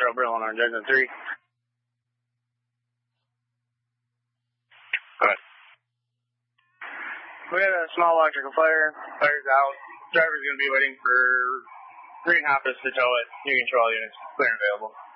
Trail Brill on Orange Exit 3. Go ahead. We had a small electrical fire. Fire's out. Driver's going to be waiting for Green Hoppus to tow it. You can control units. Clear and available.